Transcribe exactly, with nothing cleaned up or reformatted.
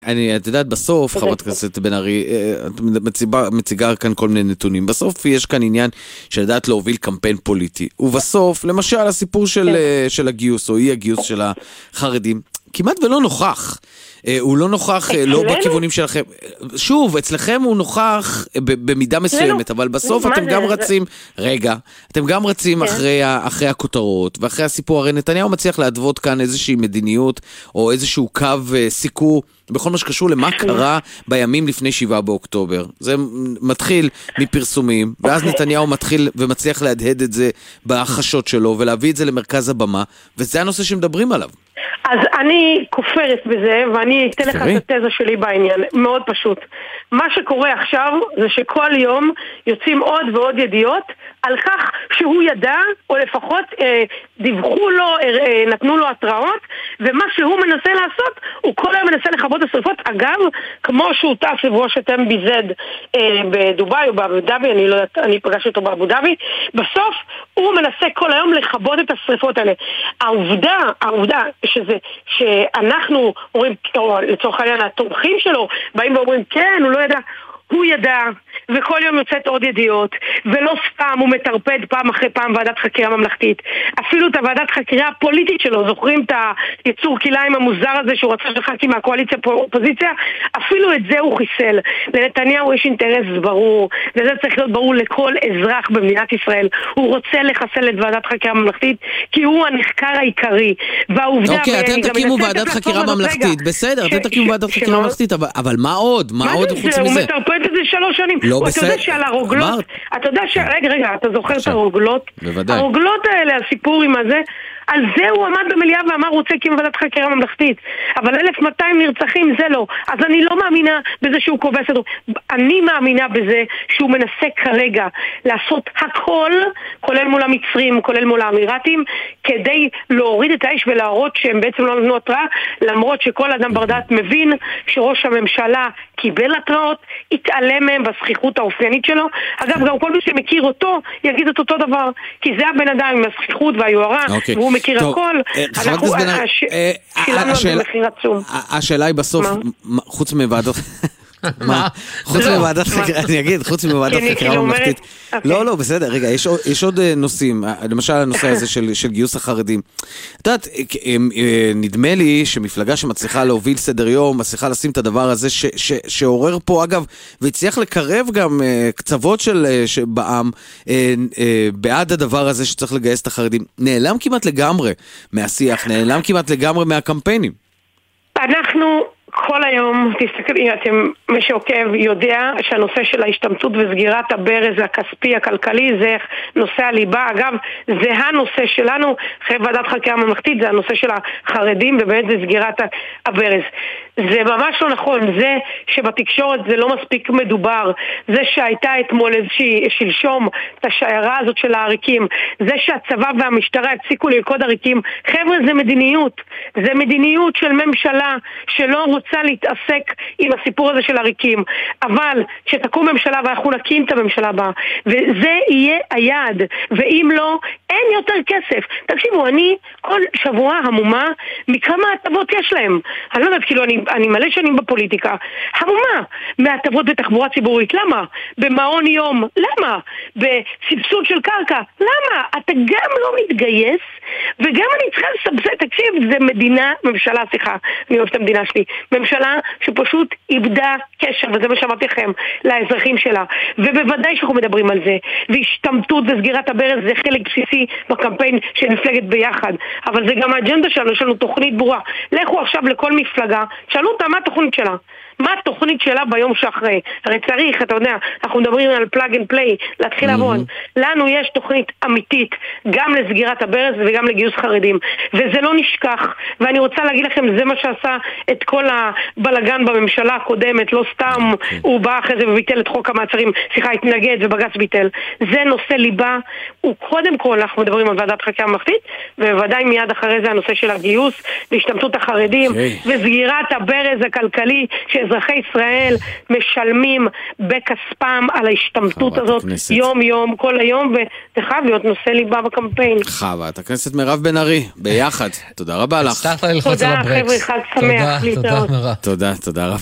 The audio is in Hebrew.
אני, את יודעת, בסוף, חברת הכנסת בן ארי, את מציגה, מציגה כאן כל מיני נתונים. בסוף יש כאן עניין של לדעת להוביל קמפיין פוליטי. ובסוף, למשל, הסיפור של, של הגיוס, או אי הגיוס של החרדים, כמעט ולא נוכח. הוא לא נוכח, לא בכיוונים שלכם. שוב, אצלכם הוא נוכח במידה מסוימת, אבל בסוף אתם גם רצים, רגע, אתם גם רצים אחרי הכותרות, ואחרי הסיפור, הרי נתניהו מצליח להדוות כאן איזושהי מדיניות, או איזשהו קו סיקור, בכל מה שקשור למה קרה בימים לפני שבעה באוקטובר. זה מתחיל מפרסומים, ואז נתניהו מתחיל ומצליח להדהד את זה בהחשות שלו, ולהביא את זה למרכז הבמה, וזה הנושא שמדברים עליו. אז אני כופרת בזה, ואני אתן לך את התזה שלי בעניין, מאוד פשוט. מה שקורה עכשיו זה שכל יום יוצאים עוד ועוד ידיעות על כך שהוא ידע, או לפחות אה, דיווחו לו, אה, נתנו לו התראות, ומה שהוא מנסה לעשות, הוא כל היום מנסה לכבות השריפות. אגב, כמו שהוא טס לראש אתם ביזד אה, בדוביי או באבו דאבי, אני לא יודעת, אני פגש אותו באבו דאבי, בסוף הוא מנסה כל היום לכבות את השריפות האלה. העובדה, העובדה שזה, שאנחנו אומרים, או לצורך העניין, התומכים שלו, באים ואומרים, כן, הוא לא ידע, הוא ידע, וכל יום יוצאת עוד ידיעות, ולא סתם הוא מטרפד פעם אחרי פעם ועדת חקירה ממלכתית. אפילו את הוועדת חקירה הפוליטית שלו, זוכרים את היצור כליים המוזר הזה שהוא רצה לח"כים מהקואליציה אופוזיציה? אפילו את זה הוא חיסל. לנתניהו יש אינטרס ברור, וזה צריך להיות ברור לכל אזרח במדינת ישראל. הוא רוצה לחסל את ועדת חקירה ממלכתית, כי הוא הנחקר העיקרי. והעובדה... אוקיי, אתם תקימו ועדת חקירה ממלכתית, בסדר, אתם תקימו ועדת חקירה ממלכתית, אבל מה עוד? מה עוד חוץ מזה? הוא מטרפד את זה שלוש שנים. לא אתה יודע שעל הרוגלות, אתה יודע ש... רגע, רגע, אתה זוכר את הרוגלות? בוודאי. הרוגלות האלה, הסיפור עם הזה, על זה הוא עמד במליאה ואמר, הוא רוצה להקים ועדת חקירה ממלכתית. אבל אלף מאתיים נרצחים, זה לא. אז אני לא מאמינה בזה שהוא כובס את... אני מאמינה בזה שהוא מנסה כרגע לעשות הכל, כולל מול המצרים, כולל מול האמירתים, כדי להוריד את האש ולהראות שהם בעצם לא נתנו התראה, למרות שכל אדם בר דעת מבין שראש הממשלה קיבל התראות, התעלם מהם בסכיחות האופיינית שלו. אגב, גם כל מי שמכיר אותו, יגיד את אותו דבר. כי זה הבן אדם עם הסכיחות והיוהרה, אוקיי. והוא מכיר טוב, הכל. אנחנו... הש... אה, שילמנו השאל... על מחיר עצום. השאלה היא בסוף, מה? חוץ מוועדות... מה? חוץ מוועדת חקירה, אני אגיד, חוץ מוועדת חקירה ממלכתית. לא, לא, בסדר, רגע, יש עוד נושאים, למשל הנושא הזה של גיוס החרדים. את יודעת, נדמה לי שמפלגה שמצליחה להוביל סדר יום, מצליחה לשים את הדבר הזה שעורר פה, אגב, והצליח לקרב גם קצוות של בעם, בעד הדבר הזה שצריך לגייס את החרדים. נעלם כמעט לגמרי מהשיח, נעלם כמעט לגמרי מהקמפיינים. אנחנו... כל היום, תסתכלי, אתם, מי שעוקב יודע שהנושא של ההשתמצות וסגירת הברז הכספי, הכלכלי, זה נושא הליבה. אגב, זה הנושא שלנו, אחרי ועדת חקירה ממלכתית, זה הנושא של החרדים, ובאמת זה סגירת הברז. זה ממש לא נכון, זה שבתקשורת זה לא מספיק מדובר, זה שהייתה אתמול איזושהי שלשום את השיירה הזאת של העריקים, זה שהצבא והמשטרה הפסיקו לרקוד עריקים, חבר'ה, זה מדיניות, זה מדיניות של ממשלה שלא רוצה להתעסק עם הסיפור הזה של עריקים, אבל שתקום ממשלה ואנחנו נקים את הממשלה הבאה, וזה יהיה היעד, ואם לא, אין יותר כסף. תקשיבו, אני כל שבוע המומה מכמה הטבות יש להם. אני לא יודעת, כאילו, אני, אני מלא שנים בפוליטיקה. המומה מהטבות בתחבורה ציבורית. למה? במעון יום. למה? בסבסוד של קרקע. למה? אתה גם לא מתגייס, וגם אני צריכה לסבסד. תקשיב, זה מדינה, ממשלה, סליחה, אני אוהבת את המדינה שלי. ממשלה שפשוט איבדה קשר, וזה מה שאמרתי לכם, לאזרחים שלה. ובוודאי שאנחנו מדברים על זה. והשתמטות וסגירת הברז זה חלק בסיסי בקמפיין של מפלגת ביחד, אבל זה גם האג'נדה שלנו, יש לנו תוכנית ברורה. לכו עכשיו לכל מפלגה, שאלו אותה מה התוכנית שלה, מה התוכנית שלה ביום שאחרי. הרי צריך, אתה יודע, אנחנו מדברים על פלאג אנד פליי, להתחיל לעבוד. לנו יש תוכנית אמיתית, גם לסגירת הברז וגם לגיוס חרדים, וזה לא נשכח. ואני רוצה להגיד לכם, זה מה שעשה את כל הבלגן בממשלה הקודמת, לא סתם הוא בא אחרי זה וביטל את חוק המעצרים, סליחה, התנגד ובג"ץ ביטל. זה נושא ליבה, הוא קודם כל, אנחנו מדברים על ועדת חקירה ממלכתית, ובוודאי מיד אחרי זה הנושא של הגיוס והשתמטות החרדים, וסגירת הברז הכלכלי שאזרחי ישראל משלמים בכספם על ההשתמטות הזאת יום יום, כל היום, וזה חייב להיות נושא ליבה בקמפיין. חברת הכנסת הכנסת מירב בן ארי, ביחד. תודה רבה לך. הצלחת ללחוץ על הברקס. תודה, חבר'ה, חג שמח. תודה, תודה מירב. תודה, תודה רבה.